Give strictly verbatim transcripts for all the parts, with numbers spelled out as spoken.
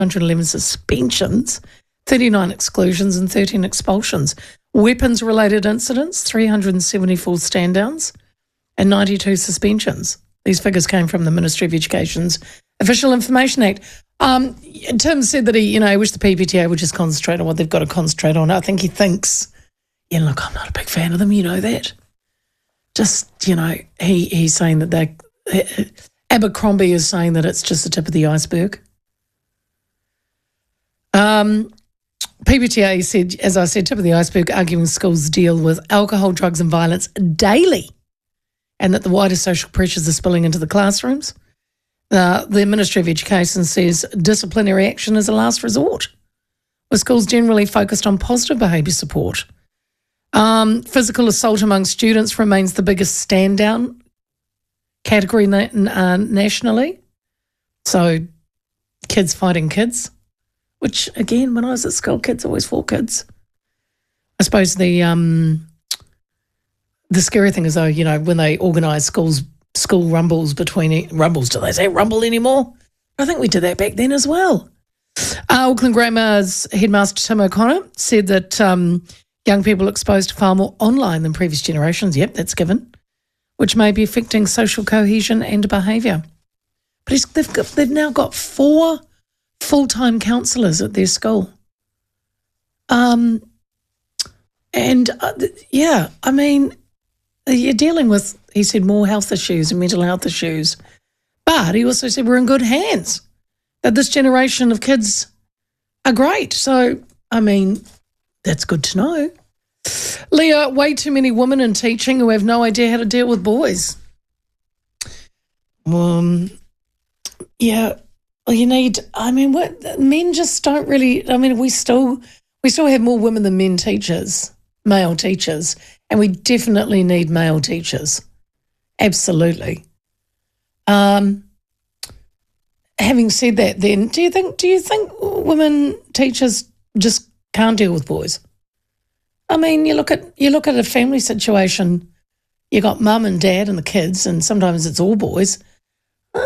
hundred eleven suspensions, thirty-nine exclusions and thirteen expulsions. Weapons-related incidents, three hundred seventy-four stand-downs and ninety-two suspensions. These figures came from the Ministry of Education's Official Information Act. Um, Tim said that he, you know, wished the P P T A would just concentrate on what they've got to concentrate on. I think he thinks, yeah, look, I'm not a big fan of them, you know that. Just, you know, he he's saying that they, Abercrombie is saying that it's just the tip of the iceberg. Um, P P T A said, as I said, tip of the iceberg, arguing schools deal with alcohol, drugs and violence daily and that the wider social pressures are spilling into the classrooms. Uh, the Ministry of Education says disciplinary action is a last resort, with schools generally focused on positive behaviour support. Um, physical assault among students remains the biggest stand-down category na- uh, nationally. So kids fighting kids, which, again, when I was at school, kids always fought kids. I suppose the um, the scary thing is, though, you know, when they organise schools school rumbles between rumbles. Do they say rumble anymore? I think we did that back then as well. Uh, Auckland Grammar's headmaster Tim O'Connor said that um, young people are exposed to far more online than previous generations. Yep, that's given, which may be affecting social cohesion and behaviour. But he's, they've got, they've now got four full-time counsellors at their school. Um, and uh, yeah, I mean, you're dealing with, he said, more health issues and mental health issues. But he also said we're in good hands, that this generation of kids are great. So, I mean, that's good to know. Leah, way too many women in teaching who have no idea how to deal with boys. Um, yeah, well, you need, I mean, what men just don't really, I mean, we still, we still have more women than men teachers, male teachers, and we definitely need male teachers. Absolutely. Um, having said that, then, do you think do you think women teachers just can't deal with boys? I mean, you look at you look at a family situation. You got mum and dad and the kids, and sometimes it's all boys. Uh,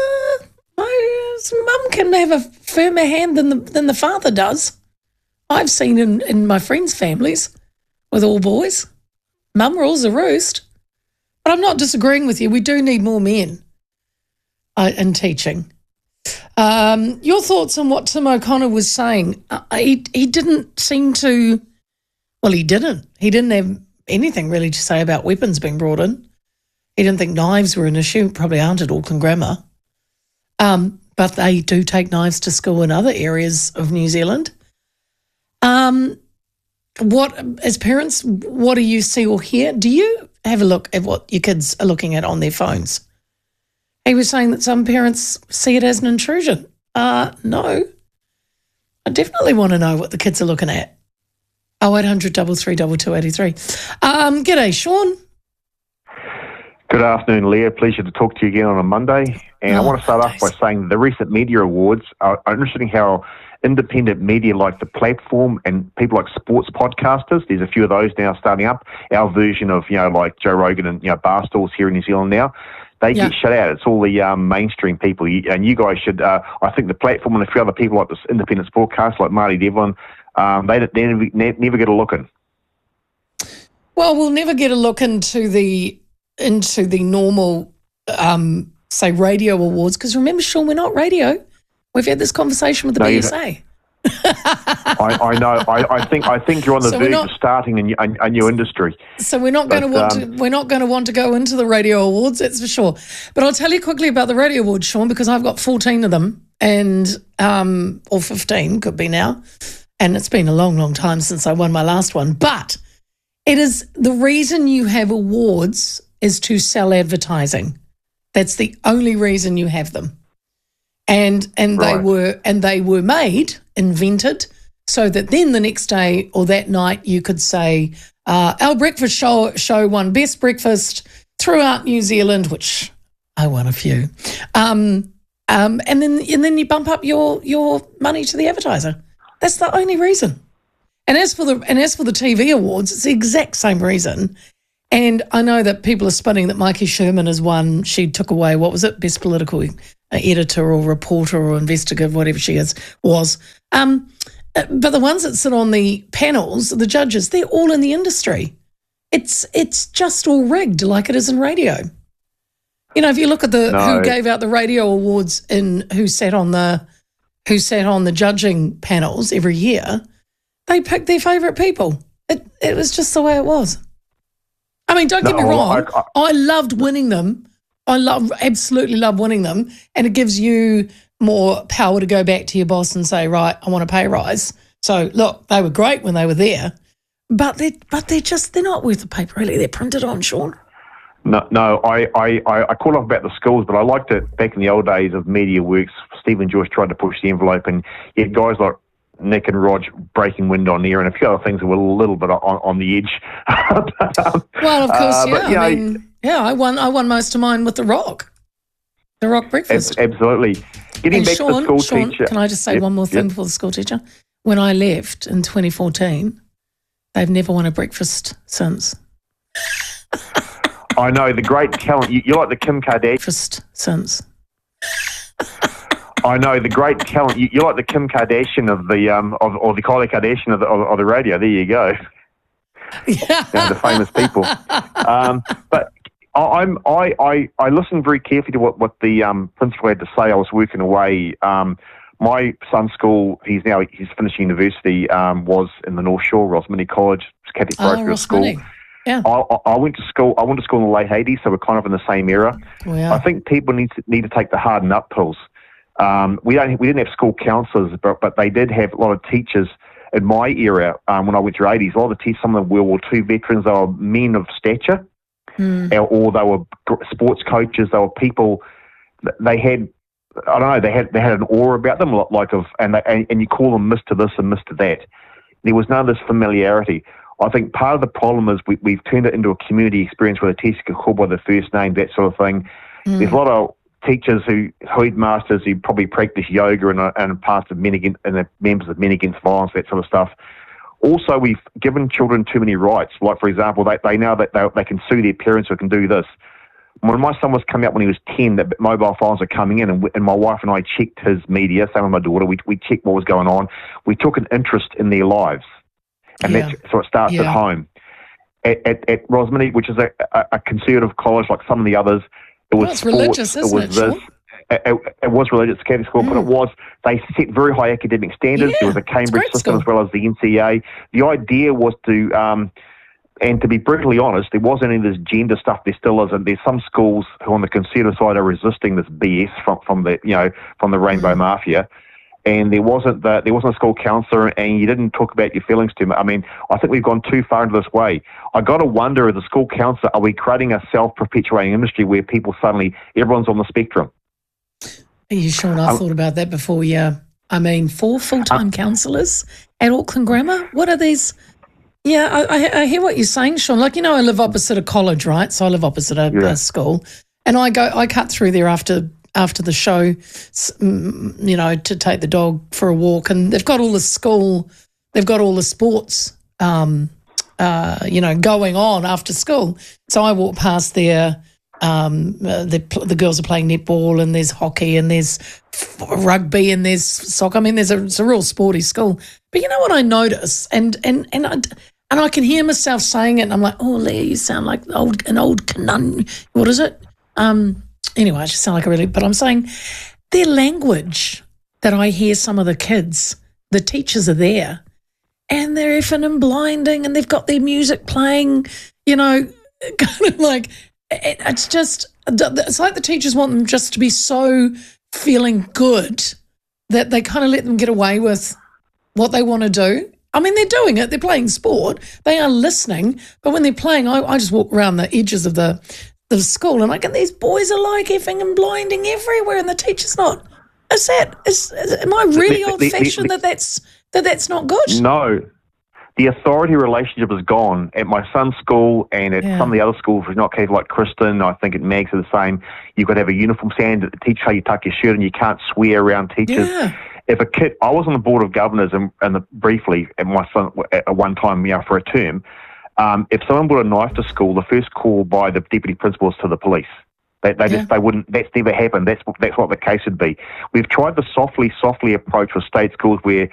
mum can have a firmer hand than the than the father does. I've seen in, in my friends' families with all boys. Mum rules the roost. But I'm not disagreeing with you. We do need more men uh, in teaching. Um, your thoughts on what Tim O'Connor was saying? Uh, he he didn't seem to. Well, he didn't. He didn't have anything really to say about weapons being brought in. He didn't think knives were an issue. Probably aren't at Auckland Grammar. Um, but they do take knives to school in other areas of New Zealand. Um, what, as parents, what do you see or hear? Do you have a look at what your kids are looking at on their phones? He was saying that some parents see it as an intrusion. Uh, no. I definitely want to know what the kids are looking at. oh eight hundred, three three two, two eight three. Um, g'day, Sean. Good afternoon, Leah. Pleasure to talk to you again on a Monday. And oh, I want to start off by saying the recent media awards are, are interesting how independent media like The Platform and people like sports podcasters, there's a few of those now starting up, our version of, you know, like Joe Rogan and, you know, Barstools here in New Zealand now, they yeah. get shut out. It's all the um, mainstream people. And you guys should, uh, I think The Platform and a few other people like this independent sportcast like Marty Devlin, um, they, they never, never get a look in. Well, we'll never get a look into the into the normal, um, say, radio awards, because remember, Sean, we're not radio. We've had this conversation with the no, B S A. I, I know. I, I think. I think you're on the so verge not, of starting a new, a, a new industry. So we're not going to want um, to. We're not going to want to go into the radio awards. That's for sure. But I'll tell you quickly about the radio awards, Sean, because I've got fourteen of them, and um, or fifteen could be now, and it's been a long, long time since I won my last one. But it is the reason you have awards is to sell advertising. That's the only reason you have them. And and right. they were and they were made, invented, so that then the next day or that night you could say, uh, our breakfast show show won best breakfast throughout New Zealand, which I won a few. Um, um, and then and then you bump up your your money to the advertiser. That's the only reason. And as for the and as for the T V awards, it's the exact same reason. And I know that people are spinning that Mikey Sherman has won. She took away, what was it, best political an editor or reporter or investigative, whatever she is, was. Um, but the ones that sit on the panels, the judges, they're all in the industry. It's it's just all rigged like it is in radio. You know, if you look at the No. who gave out the radio awards and who sat on the who sat on the judging panels every year, they picked their favourite people. It it was just the way it was. I mean, don't get No, me wrong. I- I- I loved winning them. I love absolutely love winning them, and it gives you more power to go back to your boss and say, right, I want a pay rise. So look, they were great when they were there, but they but they're just they're not worth the paper really they're printed on, Sean. No, no, I, I, I I call off about the schools, but I liked it back in the old days of Media Works. Stephen Joyce tried to push the envelope, and you had guys like Nick and Rog breaking wind on there, and a few other things that were a little bit on, on the edge. But, um, Well, of course, uh, yeah. but, you I know, mean, yeah, I won. I won most of mine with the Rock, the Rock breakfast. ab- absolutely. Getting And back Sean, to the school Sean, teacher. can I just say Yep, one more thing yep. before the school teacher? When I left in twenty fourteen, they've never won a breakfast since. I know the great talent. You, you're like the Kim Kardashian. Breakfast since. I know the great talent. You, you're like the Kim Kardashian of the um of or the Kylie Kardashian of the of, of the radio. There you go. Yeah. You know, the famous people. Um, but I, I'm I, I I listened very carefully to what what the um, principal had to say. I was working away. Um, my son's school. He's now he's finishing university. Um, was in the North Shore, Rosmini College, Catholic Oh, parochial school. Rosmini. Yeah. I, I I went to school. I went to school in the late eighties, so we're kind of in the same era. Wow. I think people need to need to take the hard nut pills. Um, we don't. We didn't have school counsellors, but but they did have a lot of teachers in my era. Um, when I went through eighties, a lot of the teachers, some of them World War Two veterans. They were men of stature, Mm. or, or they were gr- sports coaches. They were people. They had. I don't know. They had they had an aura about them, like of and they, and, and you call them Mister This and Mister That. There was none of this familiarity. I think part of the problem is we, we've turned it into a community experience where the teachers can call by their first name, that sort of thing. Mm. There's a lot of teachers who, headmasters who probably practice yoga and are, and are part of men against, and are members of Men Against Violence, that sort of stuff. Also, we've given children too many rights. Like, for example, they, they know that they, they can sue their parents or can do this. When my son was coming up when he was ten, that mobile phones were coming in, and, we, and my wife and I checked his media, same with my daughter. We, we checked what was going on. We took an interest in their lives. And Yeah. that's, so it starts Yeah. at home. At, at, at Rosmini, which is a, a, a conservative college like some of the others, it was Well, it's sports, religious, isn't it it, was this. Sean? It, it, it was religious Catholic school, but it was, they set very high academic standards. Yeah, There was a it's a Cambridge great system school. as well as the N C A A. The idea was to, um, and to be brutally honest, there wasn't any of this gender stuff. There still isn't. There's some schools who on the conservative side are resisting this B S from, from the, you know, from the Rainbow Mm. Mafia. And there wasn't the, there wasn't a school counsellor, and you didn't talk about your feelings too much. I mean, I think we've gone too far into this way. I got to wonder, as a school counsellor, are we creating a self-perpetuating industry where people suddenly, everyone's on the spectrum? Are you sure? I Um, thought about that before, yeah. I mean, four full-time counsellors at Auckland Grammar? What are these? Yeah, I, I, I hear what you're saying, Sean. Like, you know, I live opposite a college, right? So I live opposite a, Yeah. a school. And I go, I cut through there after after the show, s- mm, you know, to take the dog for a walk. And they've got all the school, they've got all the sports, um, uh, you know, going on after school. So I walk past there. Um, uh, the the girls are playing netball, and there's hockey, and there's f- rugby, and there's soccer. I mean, there's a it's a real sporty school. But you know what I notice, and and and I, and I can hear myself saying it, and I'm like, oh, Leah, you sound like old an old canun. What is it? Um, anyway, I just sound like a really. But I'm saying their language that I hear some of the kids, the teachers are there, and they're effing and blinding, and they've got their music playing, you know, kind of like. It, it's just, it's like the teachers want them just to be so feeling good that they kind of let them get away with what they want to do. I mean, they're doing it. They're playing sport. They are listening. But when they're playing, I, I just walk around the edges of the, the school and I get these boys are like effing and blinding everywhere, and the teacher's not. Is that, is, is am I really The- the- old-fashioned the- that that's, that that's not good? No. The authority relationship is gone. At my son's school and at Yeah. some of the other schools, which are not Catholic, like Kristen, I think at Mags are the same. You've got to have a uniform standard to teach how you tuck your shirt, and you can't swear around teachers. Yeah. If a kid, I was on the board of governors and, and the, briefly at my son at one time, you know, for a term. Um, if someone brought a knife to school, the first call by the deputy principal is to the police. They, they just Yeah. they wouldn't. That's never happened. That's what that's what the case would be. We've tried the softly, softly approach with state schools, where